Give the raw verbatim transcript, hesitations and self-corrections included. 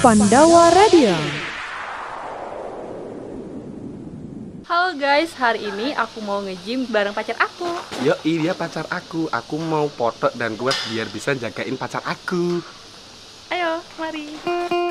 Pandawa Radio. Halo guys, hari ini aku mau nge-gym bareng pacar aku. Yo, iya pacar aku. Aku mau foto dan kuat biar bisa jagain pacar aku. Ayo, mari.